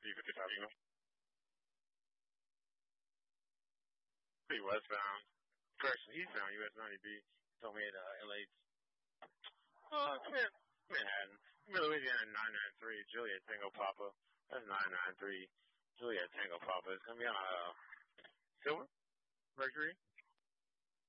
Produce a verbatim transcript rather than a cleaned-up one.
You could have, you know, pretty westbound. Correction, eastbound, U S ninety B. Told me at uh, L A. Uh, Man- Manhattan. Louisiana nine nine three, Juliet Tango Papa. That's nine nine three, Juliet Tango Papa. It's going to be on uh, Silver? Mercury?